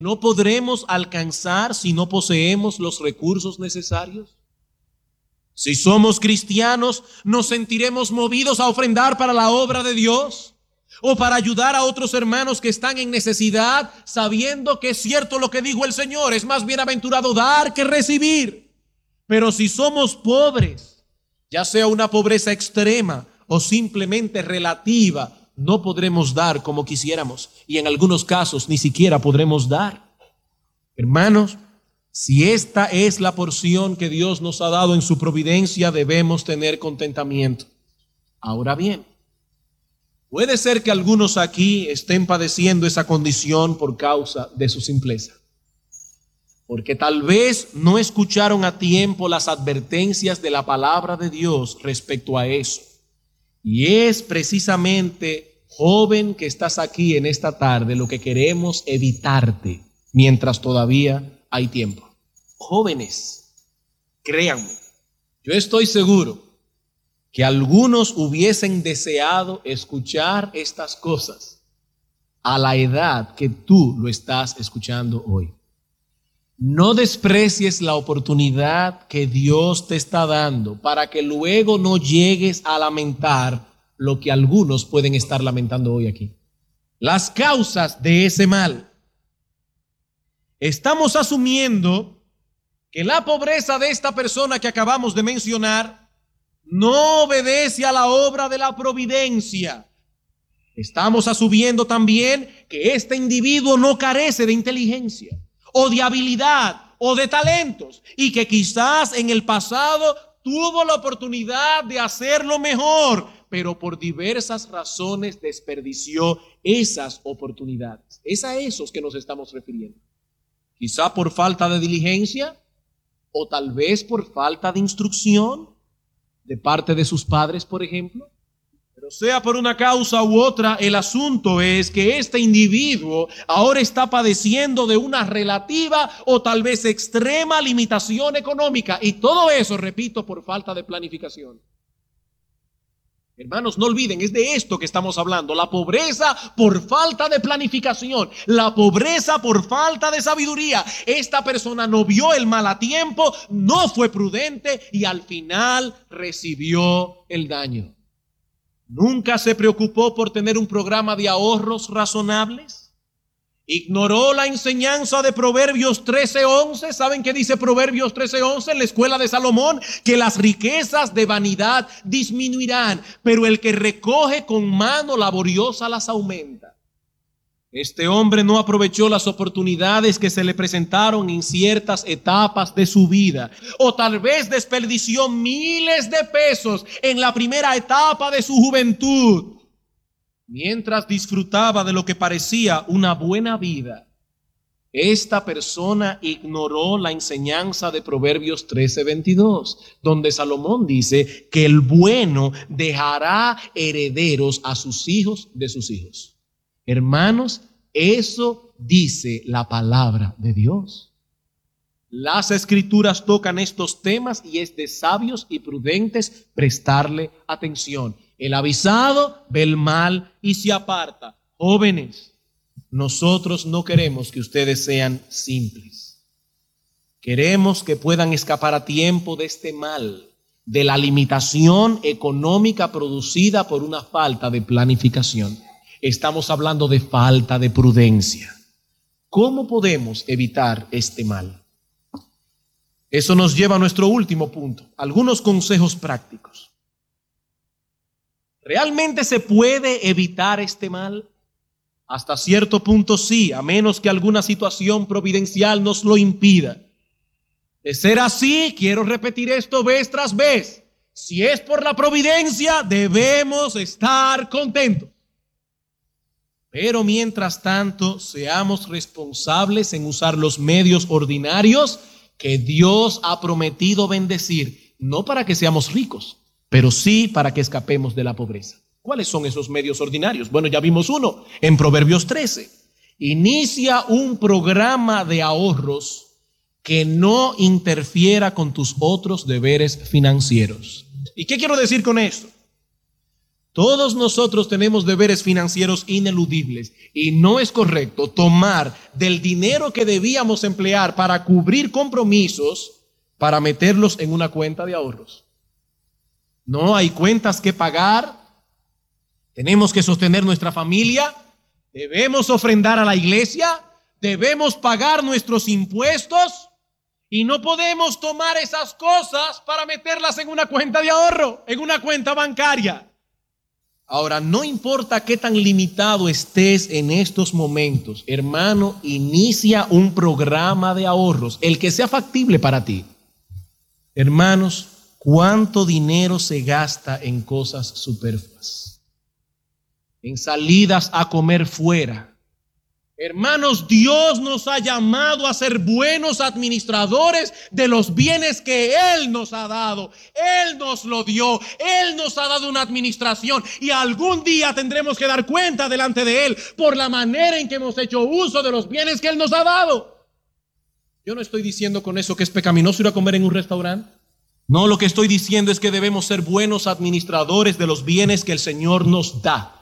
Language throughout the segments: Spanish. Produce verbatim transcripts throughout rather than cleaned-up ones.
¿No podremos alcanzar si no poseemos los recursos necesarios? Si somos cristianos, ¿nos sentiremos movidos a ofrendar para la obra de Dios? ¿O para ayudar a otros hermanos que están en necesidad, sabiendo que es cierto lo que dijo el Señor? Es más bienaventurado dar que recibir. Pero si somos pobres, ya sea una pobreza extrema o simplemente relativa, no podremos dar como quisiéramos, y en algunos casos ni siquiera podremos dar. Hermanos, si esta es la porción que Dios nos ha dado en su providencia, debemos tener contentamiento. Ahora bien, puede ser que algunos aquí estén padeciendo esa condición por causa de su simpleza, porque tal vez no escucharon a tiempo las advertencias de la palabra de Dios respecto a eso. Y es precisamente, joven que estás aquí en esta tarde, lo que queremos evitarte mientras todavía hay tiempo. Jóvenes, créanme, yo estoy seguro que algunos hubiesen deseado escuchar estas cosas a la edad que tú lo estás escuchando hoy. No desprecies la oportunidad que Dios te está dando para que luego no llegues a lamentar lo que algunos pueden estar lamentando hoy aquí. Las causas de ese mal. Estamos asumiendo que la pobreza de esta persona que acabamos de mencionar no obedece a la obra de la providencia. Estamos asumiendo también que este individuo no carece de inteligencia o de habilidad o de talentos, y que quizás en el pasado tuvo la oportunidad de hacerlo mejor, pero por diversas razones desperdició esas oportunidades. Es a esos que nos estamos refiriendo. Quizá por falta de diligencia, o tal vez por falta de instrucción de parte de sus padres, por ejemplo. Pero sea por una causa u otra, el asunto es que este individuo ahora está padeciendo de una relativa o tal vez extrema limitación económica, y todo eso, repito, por falta de planificación. Hermanos, no olviden, es de esto que estamos hablando: la pobreza por falta de planificación, la pobreza por falta de sabiduría. Esta persona no vio el mal a tiempo, no fue prudente y al final recibió el daño. Nunca se preocupó por tener un programa de ahorros razonables. Ignoró la enseñanza de Proverbios trece once. ¿Saben qué dice Proverbios trece once en la escuela de Salomón? Que las riquezas de vanidad disminuirán, pero el que recoge con mano laboriosa las aumenta. Este hombre no aprovechó las oportunidades que se le presentaron en ciertas etapas de su vida, o tal vez desperdició miles de pesos en la primera etapa de su juventud, mientras disfrutaba de lo que parecía una buena vida. Esta persona ignoró la enseñanza de Proverbios trece veintidós, donde Salomón dice que el bueno dejará herederos a sus hijos de sus hijos. Hermanos, eso dice la palabra de Dios. Las escrituras tocan estos temas y es de sabios y prudentes prestarle atención. El avisado ve el mal y se aparta. Jóvenes, nosotros no queremos que ustedes sean simples. Queremos que puedan escapar a tiempo de este mal, de la limitación económica producida por una falta de planificación. Estamos hablando de falta de prudencia. ¿Cómo podemos evitar este mal? Eso nos lleva a nuestro último punto, algunos consejos prácticos. ¿Realmente se puede evitar este mal? Hasta cierto punto sí, a menos que alguna situación providencial nos lo impida. De ser así, quiero repetir esto vez tras vez: si es por la providencia, debemos estar contentos. Pero mientras tanto, seamos responsables en usar los medios ordinarios que Dios ha prometido bendecir, no para que seamos ricos, pero sí para que escapemos de la pobreza. ¿Cuáles son esos medios ordinarios? Bueno, ya vimos uno en Proverbios trece. Inicia un programa de ahorros que no interfiera con tus otros deberes financieros. ¿Y qué quiero decir con esto? Todos nosotros tenemos deberes financieros ineludibles y no es correcto tomar del dinero que debíamos emplear para cubrir compromisos para meterlos en una cuenta de ahorros. No, hay cuentas que pagar, tenemos que sostener nuestra familia, debemos ofrendar a la iglesia, debemos pagar nuestros impuestos y no podemos tomar esas cosas para meterlas en una cuenta de ahorro, en una cuenta bancaria. Ahora, no importa qué tan limitado estés en estos momentos, hermano, inicia un programa de ahorros, el que sea factible para ti. Hermanos, ¿cuánto dinero se gasta en cosas superfluas? En salidas a comer fuera. Hermanos, Dios nos ha llamado a ser buenos administradores de los bienes que Él nos ha dado. Él nos lo dio. Él nos ha dado una administración y algún día tendremos que dar cuenta delante de Él por la manera en que hemos hecho uso de los bienes que Él nos ha dado. Yo no estoy diciendo con eso que es pecaminoso ir a comer en un restaurante. No, lo que estoy diciendo es que debemos ser buenos administradores de los bienes que el Señor nos da.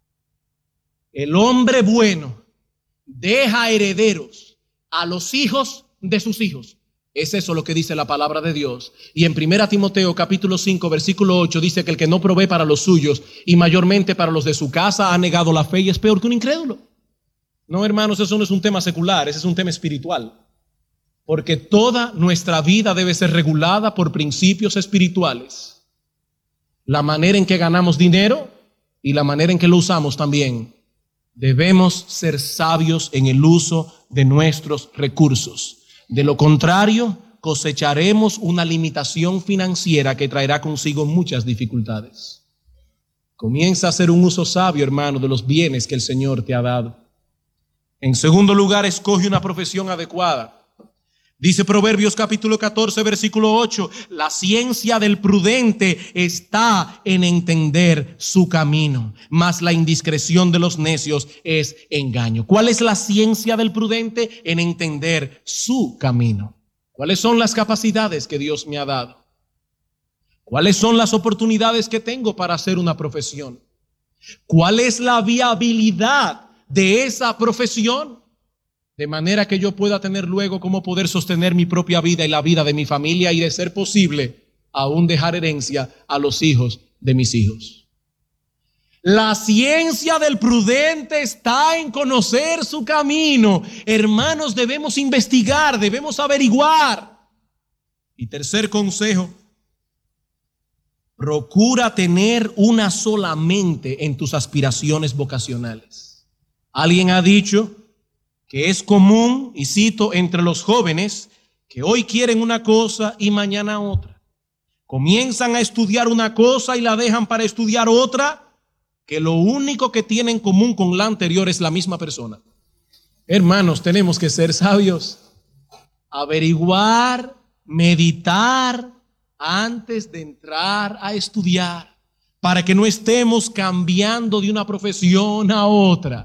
El hombre bueno deja herederos a los hijos de sus hijos. Es eso lo que dice la palabra de Dios. Y en primera Timoteo capítulo cinco versículo ocho dice que el que no provee para los suyos y mayormente para los de su casa ha negado la fe y es peor que un incrédulo. No, hermanos, eso no es un tema secular, ese es un tema espiritual. Porque toda nuestra vida debe ser regulada por principios espirituales. La manera en que ganamos dinero y la manera en que lo usamos también. Debemos ser sabios en el uso de nuestros recursos. De lo contrario, cosecharemos una limitación financiera que traerá consigo muchas dificultades. Comienza a hacer un uso sabio, hermano, de los bienes que el Señor te ha dado. En segundo lugar, escoge una profesión adecuada. Dice Proverbios capítulo catorce, versículo ocho, la ciencia del prudente está en entender su camino, mas la indiscreción de los necios es engaño. ¿Cuál es la ciencia del prudente? En entender su camino. ¿Cuáles son las capacidades que Dios me ha dado? ¿Cuáles son las oportunidades que tengo para hacer una profesión? ¿Cuál es la viabilidad de esa profesión? De manera que yo pueda tener luego cómo poder sostener mi propia vida y la vida de mi familia y, de ser posible, aún dejar herencia a los hijos de mis hijos. La ciencia del prudente está en conocer su camino. Hermanos, debemos investigar, debemos averiguar. Y tercer consejo, procura tener una sola mente en tus aspiraciones vocacionales. Alguien ha dicho que es común, y cito, entre los jóvenes que hoy quieren una cosa y mañana otra. Comienzan a estudiar una cosa y la dejan para estudiar otra, que lo único que tienen en común con la anterior es la misma persona. Hermanos, tenemos que ser sabios, averiguar, meditar antes de entrar a estudiar, para que no estemos cambiando de una profesión a otra.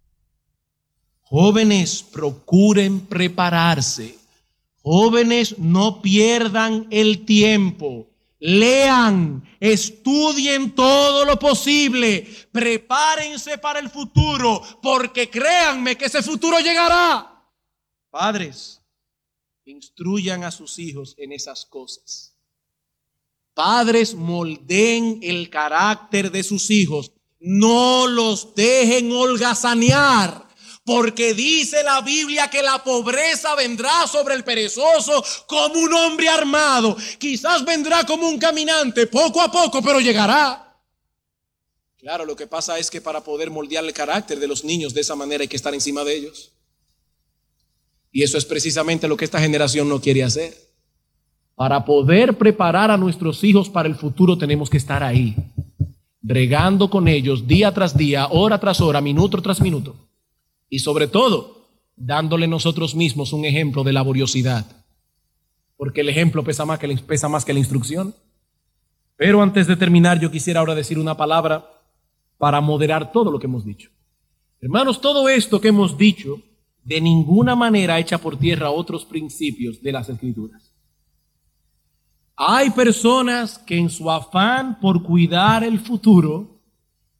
Jóvenes, procuren prepararse. Jóvenes, no pierdan el tiempo. Lean, estudien todo lo posible. Prepárense para el futuro, porque créanme que ese futuro llegará. Padres, instruyan a sus hijos en esas cosas. Padres, moldeen el carácter de sus hijos. No los dejen holgazanear. Porque dice la Biblia que la pobreza vendrá sobre el perezoso como un hombre armado. Quizás vendrá como un caminante, poco a poco, pero llegará. Claro, lo que pasa es que para poder moldear el carácter de los niños de esa manera hay que estar encima de ellos. Y eso es precisamente lo que esta generación no quiere hacer. Para poder preparar a nuestros hijos para el futuro tenemos que estar ahí, bregando con ellos día tras día, hora tras hora, minuto tras minuto. Y sobre todo, dándole nosotros mismos un ejemplo de laboriosidad. Porque el ejemplo pesa más que la, pesa más que la instrucción. Pero antes de terminar, yo quisiera ahora decir una palabra para moderar todo lo que hemos dicho. Hermanos, todo esto que hemos dicho, de ninguna manera echa por tierra otros principios de las Escrituras. Hay personas que en su afán por cuidar el futuro,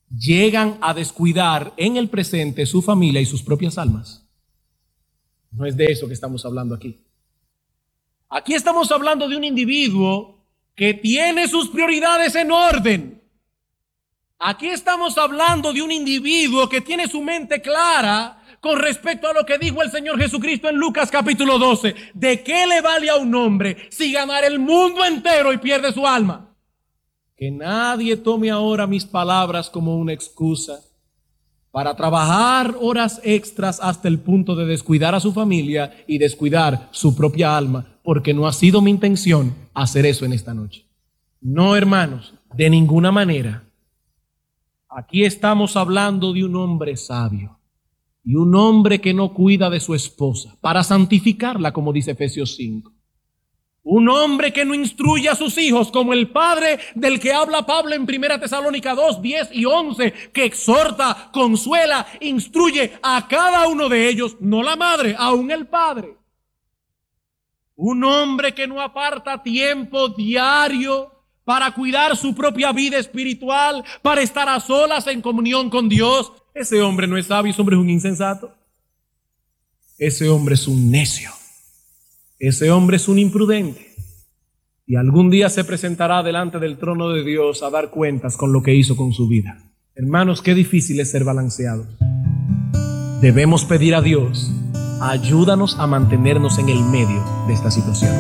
llegan a descuidar en el presente su familia y sus propias almas. No es de eso que estamos hablando aquí. Aquí estamos hablando de un individuo que tiene sus prioridades en orden. Aquí estamos hablando de un individuo que tiene su mente clara con respecto a lo que dijo el Señor Jesucristo en Lucas capítulo doce. ¿De qué le vale a un hombre si ganar el mundo entero y pierde su alma? Que nadie tome ahora mis palabras como una excusa para trabajar horas extras hasta el punto de descuidar a su familia y descuidar su propia alma, porque no ha sido mi intención hacer eso en esta noche. No, hermanos, de ninguna manera. Aquí estamos hablando de un hombre sabio y un hombre que no cuida de su esposa para santificarla, como dice Efesios cinco. Un hombre que no instruye a sus hijos como el padre del que habla Pablo en primera Tesalónica dos, diez y once, que exhorta, consuela, instruye a cada uno de ellos, no la madre, aún el padre. Un hombre que no aparta tiempo diario para cuidar su propia vida espiritual, para estar a solas en comunión con Dios. Ese hombre no es sabio, ese hombre es un insensato. Ese hombre es un necio. Ese hombre es un imprudente. Y algún día se presentará delante del trono de Dios a dar cuentas con lo que hizo con su vida. Hermanos, qué difícil es ser balanceados. Debemos pedir a Dios, ayúdanos a mantenernos en el medio de esta situación.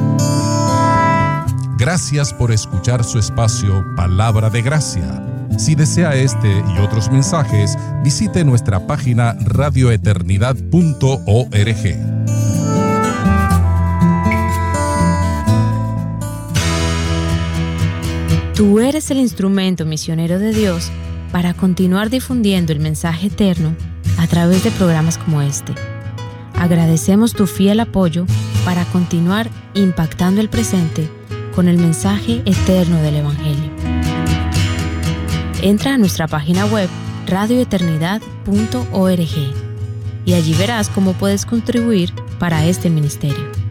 Gracias por escuchar su espacio Palabra de Gracia. Si desea este y otros mensajes, visite nuestra página radio eternidad punto org. Tú eres el instrumento misionero de Dios para continuar difundiendo el mensaje eterno a través de programas como este. Agradecemos tu fiel apoyo para continuar impactando el presente con el mensaje eterno del Evangelio. Entra a nuestra página web radio eternidad punto org y allí verás cómo puedes contribuir para este ministerio.